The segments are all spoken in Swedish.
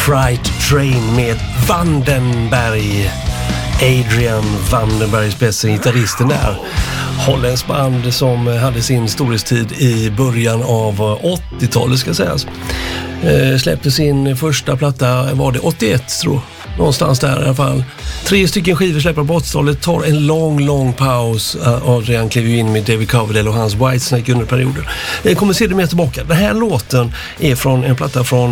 Fright Train med Vandenberg. Adrian Vandenberg, spetsen gitarristen där. Holländsk band som hade sin storhetstid i början av 80-talet ska sägas. Släppte sin första platta, var det 81 tror jag. Någonstans där i alla fall. 3 stycken skivor släpper på 80-talet, tar en lång paus. Adrian klev in med David Coverdale och hans Whitesnake under perioder. Kommer se det mer tillbaka. Den här låten är från en platta från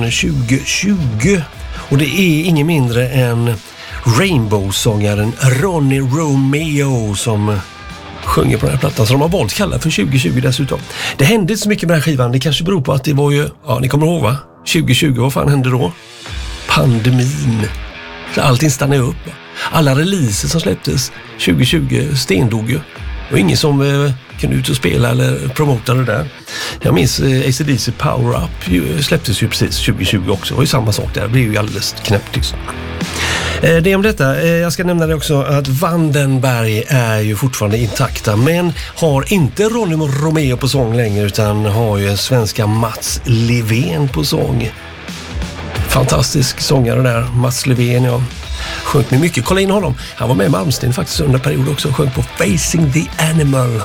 2020 och det är ingen mindre än Rainbow-sångaren Ronny Romeo som sjunger på den här plattan, så de har valt att kalla för 2020 dessutom. Det hände inte så mycket med den här skivan. Det kanske beror på att det var ju, ja ni kommer ihåg va? 2020, vad fan hände då? Pandemin. Så allting stannade upp. Alla releaser som släpptes 2020 stendog ju. Och ingen som kunde ut och spela eller promota det där. Jag minns AC/DC Power Up släpptes ju precis 2020 också. Det var ju samma sak där. Det blev ju alldeles knäpptyst. Det är om detta. Jag ska nämna det också att Vandenberg är ju fortfarande intakta, men har inte Ronny Romeo på sång längre utan har ju svenska Mats Levén på sång. Fantastisk sångare där, Mats Levén, ja. Sjöng med mycket. Kolla in honom. Han var med i Malmsten faktiskt under period också och sjöng på Facing the Animal.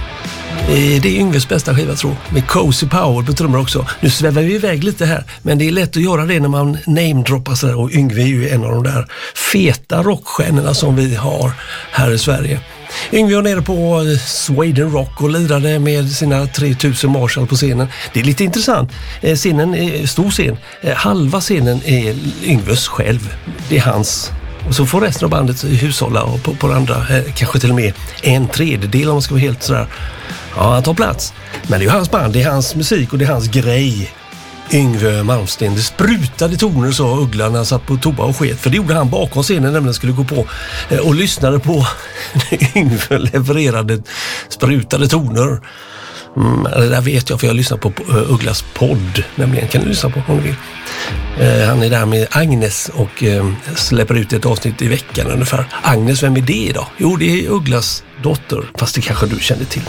Det är Yngves bästa skiva tror jag. Med Cozy Power på trummor också. Nu svävar vi iväg lite här, men det är lätt att göra det när man namedroppar sådär, och Yngve är ju en av de där feta rockstjärnorna som vi har här i Sverige. Yngve var nere på Sweden Rock och lirade med sina 3000 Marshall på scenen. Det är lite intressant. Scenen är stor scen. Halva scenen är Yngves själv. Det är hans. Och så får resten av bandet hushålla och på den andra, kanske till och med 1/3 om man ska vara helt sådär. Ja, han tar plats. Men det är ju hans band, det är hans musik och det är hans grej. Yngve Malmsten, det sprutade toner så Ugglan när han satt på toa och sket. För det gjorde han bakom scenen när han skulle gå på och lyssnade på Yngve levererade sprutade toner. Det där vet jag för jag lyssnar på Ugglas podd. Nämligen kan du lyssna på om du vill. Han är där med Agnes och släpper ut ett avsnitt i veckan ungefär. Agnes, vem är det idag? Jo, det är Ugglas dotter, fast det kanske du kände till.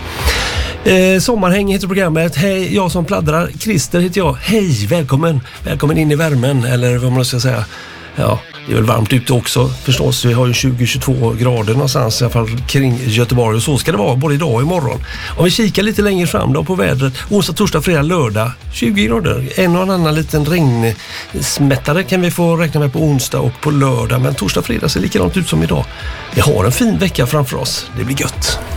Sommarhäng heter programmet. Hej, jag som pladdrar. Christer heter jag. Hej, välkommen. Välkommen in i värmen, eller vad man ska säga. Ja, det är väl varmt ute också förstås. Vi har ju 20-22 grader någonstans i alla fall kring Göteborg och så ska det vara både idag och imorgon. Om vi kikar lite längre fram då på vädret, onsdag, torsdag, fredag, lördag 20 grader. En och annan liten regnsmättare kan vi få räkna med på onsdag och på lördag, men torsdag, fredag ser likadant ut som idag. Vi har en fin vecka framför oss. Det blir gött.